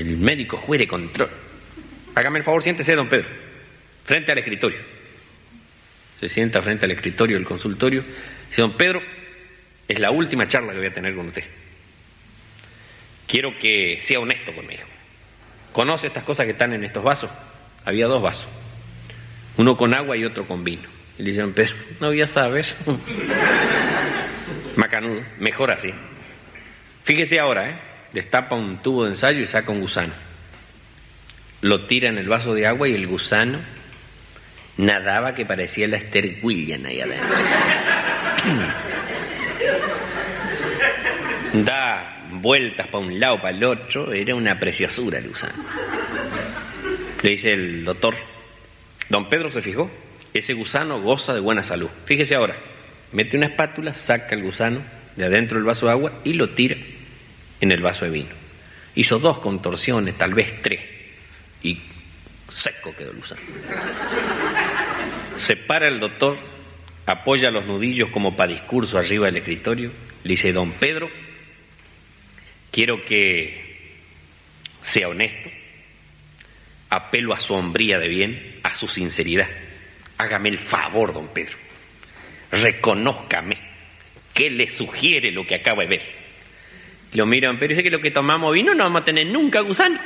el médico juez de control. Hágame el favor, siéntese, don Pedro, frente al escritorio. Se sienta frente al escritorio del consultorio. Dice: don Pedro, es la última charla que voy a tener con usted. Quiero que sea honesto conmigo. ¿Conoce estas cosas que están en estos vasos? Había 2 vasos, uno con agua y otro con vino. Y le dice: don Pedro, no voy a saber. Macanudo, mejor así. Fíjese ahora, destapa un tubo de ensayo y saca un gusano. Lo tira en el vaso de agua y el gusano nadaba que parecía la Esther William ahí adentro. Da vueltas para un lado, para el otro. Era una preciosura el gusano. Le dice el doctor: don Pedro se fijó, ese gusano goza de buena salud. Fíjese ahora, mete una espátula, saca el gusano de adentro del vaso de agua y lo tira en el vaso de vino. Hizo 2 contorsiones, tal vez 3, y seco quedó el gusano. Se para el doctor, apoya los nudillos como para discurso arriba del escritorio, le dice: don Pedro, quiero que sea honesto, apelo a su hombría de bien, a su sinceridad. Hágame el favor, don Pedro, reconózcame, ¿qué le sugiere lo que acaba de ver? Lo mira don Pedro y dice: que lo que tomamos vino no vamos a tener nunca gusano.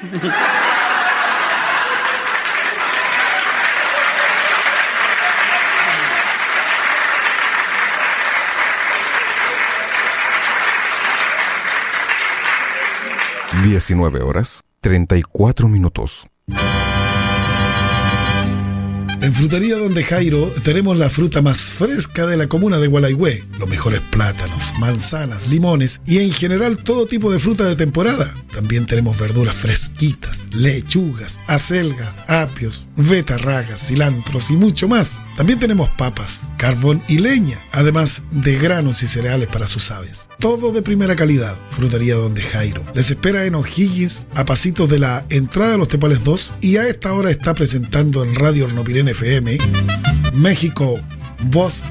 (19:34). En Frutería Donde Jairo tenemos la fruta más fresca de la comuna de Gualeguay, los mejores plátanos, manzanas, limones y en general todo tipo de fruta de temporada. También tenemos verduras fresquitas, lechugas, acelga, apios, betarragas, cilantros y mucho más. También tenemos papas, carbón y leña, además de granos y cereales para sus aves. Todo de primera calidad. Frutería Donde Jairo les espera en O'Higgins, a pasitos de la entrada de los Tepales 2, y a esta hora está presentando en Radio Hornopirén FM México, Voz